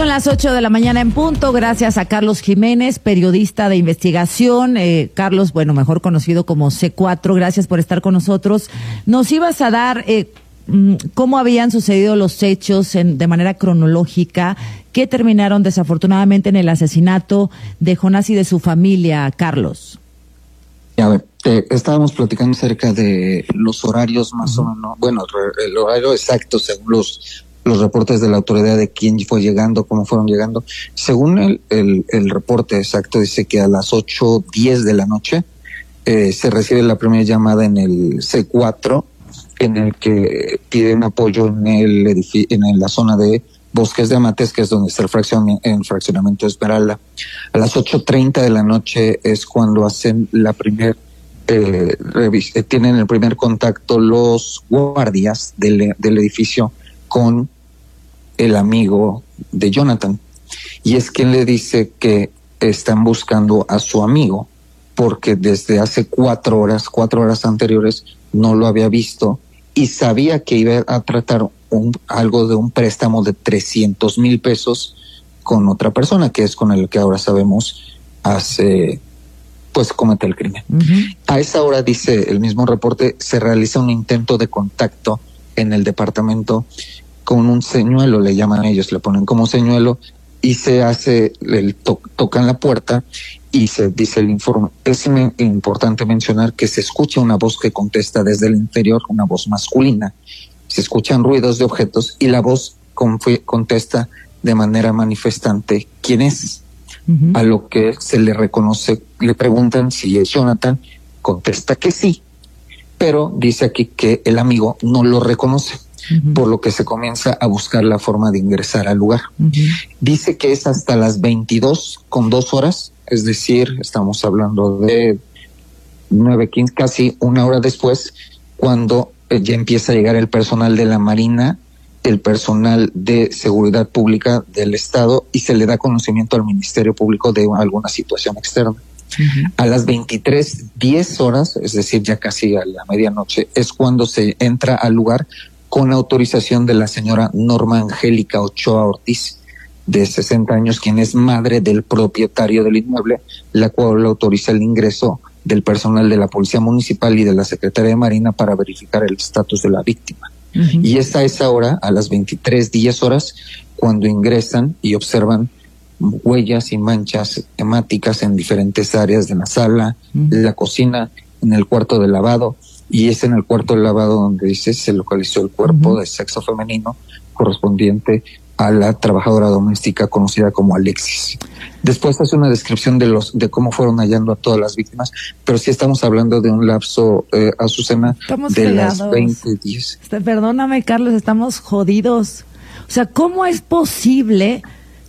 Son las 8 de la mañana en punto, gracias a Carlos Jiménez, periodista de investigación. Carlos, bueno, mejor conocido como C4, gracias por estar con nosotros. Nos ibas a dar cómo habían sucedido los hechos de manera cronológica que terminaron desafortunadamente en el asesinato de Jonás y de su familia, Carlos. A ver, estábamos platicando acerca de los horarios más o menos, bueno, el horario exacto según los reportes de la autoridad de quién fue llegando, cómo fueron llegando. Según el reporte exacto, dice que a las 8:10 de la noche se recibe la primera llamada en el C4, en el que piden apoyo en la zona de Bosques de Amates, que es donde está el fraccionamiento Esmeralda. A las 8:30 de la noche es cuando hacen tienen el primer contacto los guardias del edificio con el amigo de Jonathan. Y es quien le dice que están buscando a su amigo, porque desde hace 4 horas anteriores no lo había visto y sabía que iba a tratar algo de un préstamo de 300,000 pesos con otra persona, que es con el que ahora sabemos comete el crimen. A esa hora, dice el mismo reporte, se realiza un intento de contacto en el departamento con un señuelo, le llaman ellos, le ponen como señuelo, y se hace, tocan la puerta y se dice el informe. Es importante mencionar que se escucha una voz que contesta desde el interior, una voz masculina. Se escuchan ruidos de objetos y la voz contesta de manera manifestante quién es. A lo que se le reconoce, le preguntan si es Jonathan, contesta que sí, pero dice aquí que el amigo no lo reconoce, por lo que se comienza a buscar la forma de ingresar al lugar. Dice que es hasta las 22:02, es decir, estamos hablando de 9:15, casi una hora después, cuando ya empieza a llegar el personal de la Marina, el personal de seguridad pública del Estado, y se le da conocimiento al Ministerio Público de alguna situación externa. A las 23:10, es decir, ya casi a la medianoche, es cuando se entra al lugar con autorización de la señora Norma Angélica Ochoa Ortiz, de 60 años, quien es madre del propietario del inmueble, la cual le autoriza el ingreso del personal de la Policía Municipal y de la Secretaría de Marina para verificar el estatus de la víctima. Y es a esa hora, a las 23:10, cuando ingresan y observan huellas y manchas hemáticas en diferentes áreas de la sala, de la cocina, en el cuarto de lavado, y es en el cuarto de lavado donde dice se localizó el cuerpo de sexo femenino correspondiente a la trabajadora doméstica conocida como Alexis. Después hace una descripción de cómo fueron hallando a todas las víctimas, pero sí estamos hablando de un lapso, Azucena, estamos de fregados. las 20:10. Perdóname, Carlos, estamos jodidos. O sea, ¿cómo es posible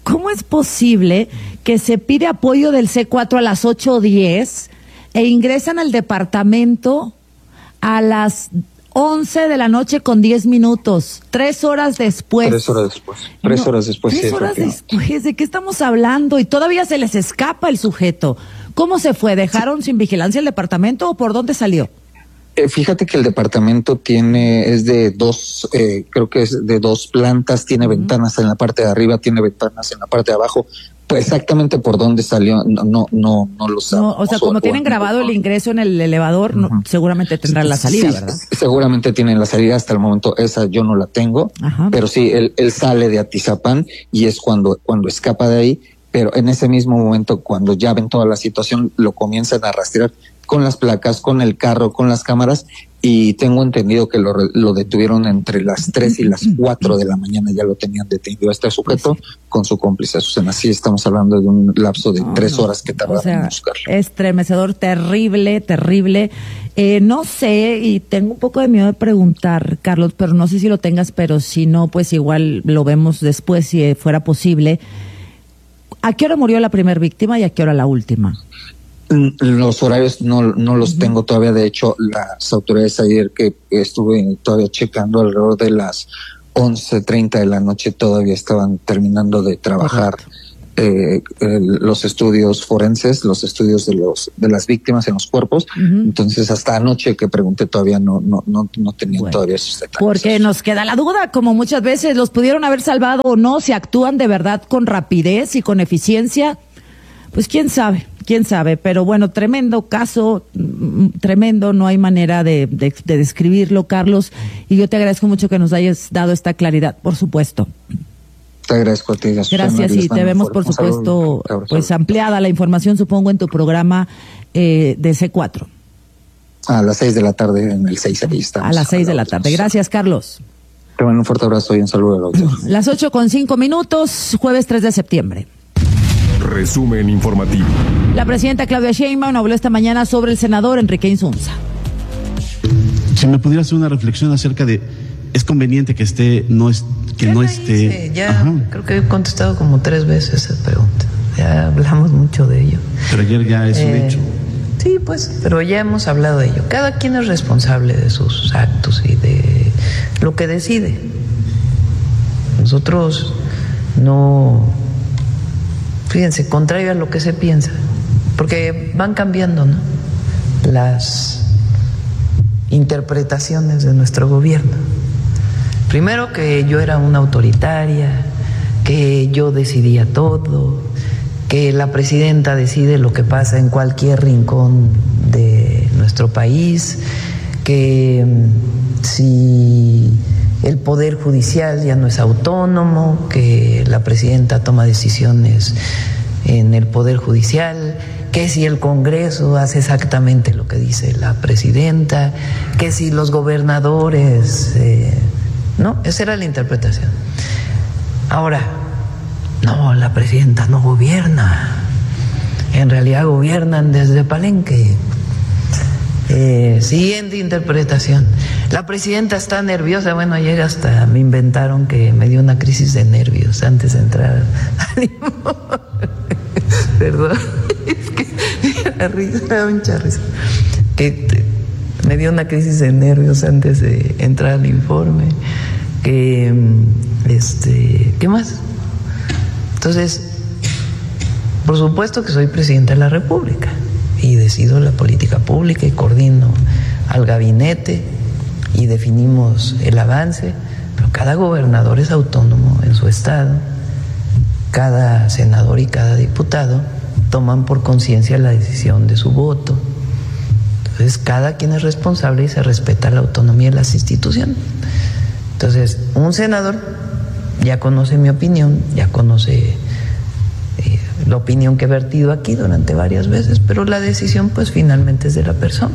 que se pide apoyo del C4 a las 8:10 e ingresan al departamento a las 11 de la noche con 10 minutos, 3 horas después? 3 horas después. 3 horas después. 3 horas después, ¿de qué estamos hablando? Y todavía se les escapa el sujeto. ¿Cómo se fue? ¿Dejaron sin vigilancia el departamento o por dónde salió? Fíjate que el departamento es de 2, creo que es de 2 plantas, tiene ventanas en la parte de arriba, tiene ventanas en la parte de abajo. Pues exactamente por dónde salió, no lo sabemos. O sea, como tienen grabado el ingreso en el elevador, seguramente tendrán la salida, sí, ¿verdad? Seguramente tienen la salida, hasta el momento esa yo no la tengo, pero sí, él sale de Atizapán y es cuando escapa de ahí, pero en ese mismo momento, cuando ya ven toda la situación, lo comienzan a rastrear con las placas, con el carro, con las cámaras, y tengo entendido que lo detuvieron entre las 3 y las 4 de la mañana, ya lo tenían detenido a este sujeto con su cómplice Azucena. Así estamos hablando de un lapso de 3 horas que tardaron en buscarlo. Estremecedor, terrible. No sé, y tengo un poco de miedo de preguntar, Carlos, pero no sé si lo tengas, pero si no, pues igual lo vemos después si fuera posible. ¿A qué hora murió la primera víctima y a qué hora la última? Los horarios no los tengo todavía. De hecho, las autoridades ayer que estuve todavía checando, alrededor de las 11:30 de la noche, todavía estaban terminando de trabajar los estudios forenses, los estudios de las víctimas en los cuerpos. Entonces, hasta anoche que pregunté todavía no tenían todavía esos detalles. Porque nos queda la duda, como muchas veces los pudieron haber salvado o no, si actúan de verdad con rapidez y con eficiencia, pues quién sabe, pero bueno, tremendo caso, tremendo, no hay manera de describirlo, Carlos, y yo te agradezco mucho que nos hayas dado esta claridad, por supuesto. Te agradezco a ti. Gracias, y te vemos, por supuesto, pues ampliada la información, supongo, en tu programa de C4. A las 6 de la tarde en el 6, ahí estamos. A las 6 de la tarde. Gracias, Carlos. Te mando un fuerte abrazo y un saludo a los dos. Las 8:05, jueves 3 de septiembre. Resumen informativo. La presidenta Claudia Sheinbaum habló esta mañana sobre el senador Enrique Insunza. Si me pudiera hacer una reflexión acerca de, ¿es conveniente que esté, no esté? Creo que he contestado como 3 veces esa pregunta. Ya hablamos mucho de ello. Pero ayer ya es un hecho. Sí, pues, pero ya hemos hablado de ello. Cada quien es responsable de sus actos y de lo que decide. Nosotros no, fíjense, contrario a lo que se piensa, porque van cambiando, ¿no?, las interpretaciones de nuestro gobierno. Primero que yo era una autoritaria, que yo decidía todo, que la presidenta decide lo que pasa en cualquier rincón de nuestro país, que si el Poder Judicial ya no es autónomo, que la presidenta toma decisiones en el Poder Judicial, que si el Congreso hace exactamente lo que dice la presidenta, que si los gobernadores... no, esa era la interpretación. Ahora, no, la presidenta no gobierna. En realidad gobiernan desde Palenque. Siguiente interpretación. La presidenta está nerviosa. Bueno, llega hasta, me inventaron que me dio una crisis de nervios antes de entrar al informe. Perdón, es que la risa, me da mucha risa. Que me dio una crisis de nervios antes de entrar al informe. ¿Qué más? Entonces, por supuesto que soy presidenta de la República y decido la política pública y coordino al gabinete y definimos el avance, pero cada gobernador es autónomo en su estado, cada senador y cada diputado toman por conciencia la decisión de su voto. Entonces, cada quien es responsable y se respeta la autonomía de las instituciones. Entonces, un senador ya conoce mi opinión, ya conoce la opinión que he vertido aquí durante varias veces, pero la decisión pues finalmente es de la persona.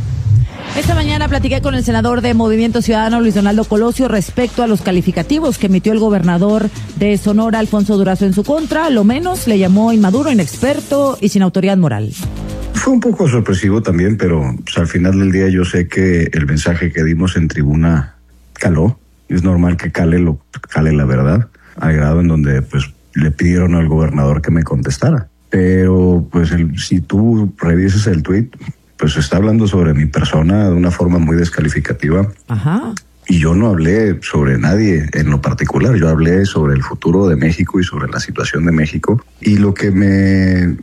Esta mañana platiqué con el senador de Movimiento Ciudadano, Luis Donaldo Colosio, respecto a los calificativos que emitió el gobernador de Sonora, Alfonso Durazo, en su contra. Lo menos le llamó inmaduro, inexperto y sin autoridad moral. Fue un poco sorpresivo también, pero pues, al final del día yo sé que el mensaje que dimos en tribuna caló. Es normal que cale la verdad, al grado en donde pues le pidieron al gobernador que me contestara. Pero pues si tú revisas el tuit, pues está hablando sobre mi persona de una forma muy descalificativa. Ajá. Y yo no hablé sobre nadie en lo particular, yo hablé sobre el futuro de México y sobre la situación de México. Y lo que me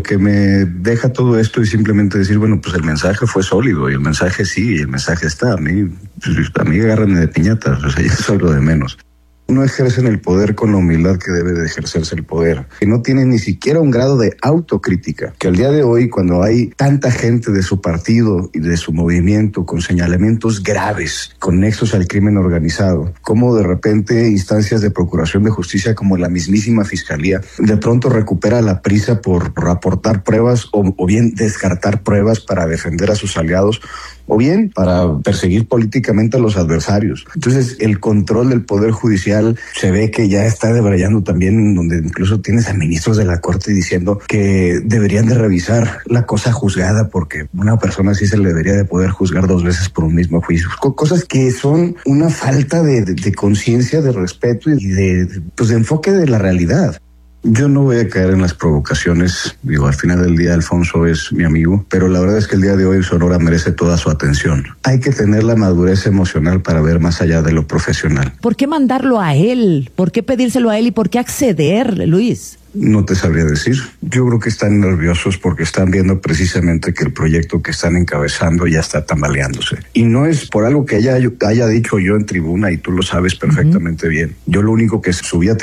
deja todo esto es simplemente decir, bueno, pues el mensaje fue sólido y el mensaje sí, y el mensaje está. A mí agárrenme de piñatas, o sea, ya es algo de menos. No ejercen el poder con la humildad que debe de ejercerse el poder, que no tienen ni siquiera un grado de autocrítica, que al día de hoy, cuando hay tanta gente de su partido y de su movimiento con señalamientos graves, con nexos al crimen organizado, como de repente instancias de procuración de justicia como la mismísima fiscalía, de pronto recupera la prisa por aportar pruebas o bien descartar pruebas para defender a sus aliados, o bien para perseguir políticamente a los adversarios. Entonces, el control del Poder Judicial se ve que ya está debrayando también, donde incluso tienes a ministros de la Corte diciendo que deberían de revisar la cosa juzgada, porque una persona así se le debería de poder juzgar 2 veces por un mismo juicio. Cosas que son una falta de conciencia, de respeto y de enfoque de la realidad. Yo no voy a caer en las provocaciones. Digo, al final del día Alfonso es mi amigo, pero la verdad es que el día de hoy Sonora merece toda su atención. Hay que tener la madurez emocional para ver más allá de lo profesional. ¿Por qué mandarlo a él? ¿Por qué pedírselo a él y por qué acceder, Luis? No te sabría decir. Yo creo que están nerviosos porque están viendo precisamente que el proyecto que están encabezando ya está tambaleándose. Y no es por algo que haya dicho yo en tribuna, y tú lo sabes perfectamente bien. Yo lo único que subí a